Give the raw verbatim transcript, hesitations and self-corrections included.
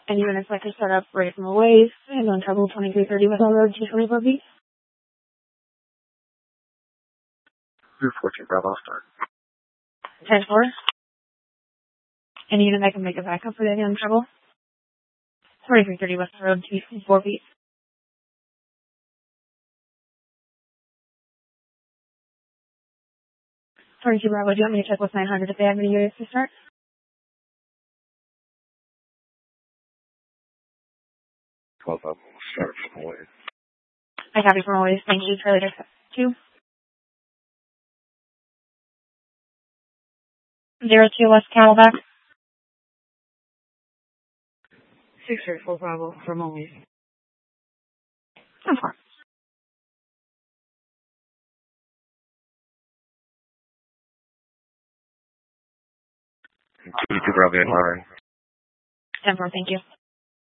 Any units like to start up right from Oasis and on Trouble twenty-three thirty West Elm Road, two twenty-four feet. Route fourteen, Bravo, start. ten four. Any unit that can make a backup for the on Trouble? twenty-three thirty West Road, two twenty-four feet. twenty-two Bravo, do you want me to check with nine hundred if they have any units to start? twelve Bravo, start from Oasis. I copy from Oasis. Thank you. Charlie Delta two. Zero two West Camelback. six three four Bravo from Oasis. ten four. two two Bravo, line. ten four, thank you.